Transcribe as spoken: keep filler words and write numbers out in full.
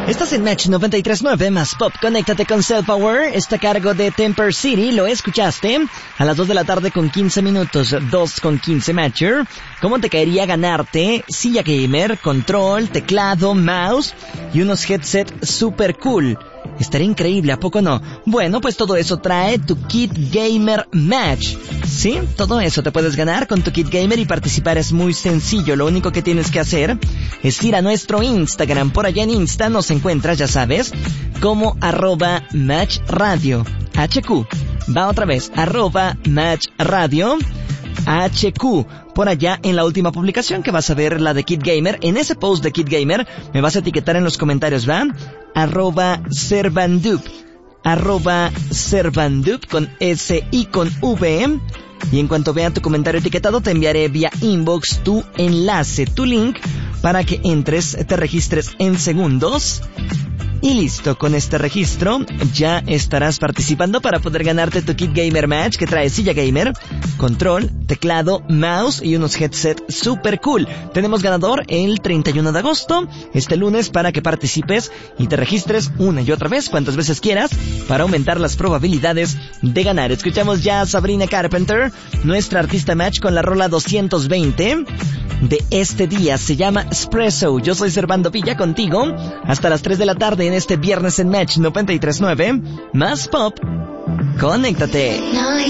Estás en Match noventa y tres punto nueve más Pop. Conéctate con Cell Power. Está a cargo de Temper City. Lo escuchaste a las dos de la tarde con quince minutos. dos con quince Matcher. ¿Cómo te caería ganarte silla gamer, control, teclado, mouse y unos headset super cool? Estaría increíble, ¿a poco no? Bueno, pues todo eso trae tu Kit Gamer Match. ¿Sí? Todo eso te puedes ganar con tu Kit Gamer y participar es muy sencillo. Lo único que tienes que hacer es ir a nuestro Instagram. Por allá en Insta nos encuentras, ya sabes, como arroba Match Radio. H Q. Va otra vez, arroba Match Radio. H Q. Por allá en la última publicación que vas a ver, la de Kit Gamer. En ese post de Kit Gamer me vas a etiquetar en los comentarios, ¿va? Arroba Servandup. Arroba Servandup con S y con V. Y en cuanto vea tu comentario etiquetado, te enviaré vía inbox tu enlace, tu link, para que entres, te registres en segundos. Y listo, con este registro ya estarás participando para poder ganarte tu Kit Gamer Match, que trae silla gamer, control, teclado, mouse y unos headset super cool. Tenemos ganador el treinta y uno de agosto, este lunes, para que participes y te registres una y otra vez, cuantas veces quieras, para aumentar las probabilidades de ganar. Escuchamos ya a Sabrina Carpenter, nuestra artista Match, con la rola doscientos veinte de este día. Se llama Espresso. Yo soy Servando Villa, contigo hasta las tres de la tarde en este viernes en Match noventa y tres punto nueve más Pop. Conéctate.